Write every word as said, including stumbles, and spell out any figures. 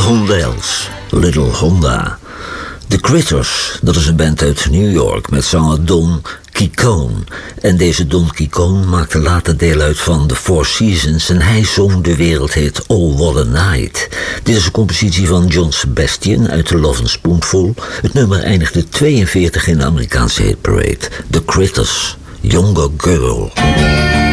Hondells, Little Honda. The Critters, dat is een band uit New York met zanger Don Ciccone. En deze Don Ciccone maakte later deel uit van The Four Seasons en hij zong de wereldhit Oh What a Night. Dit is een compositie van John Sebastian uit The Love and Spoonful. Het nummer eindigde tweeënveertig in de Amerikaanse hitparade. The Critters, Younger Girl.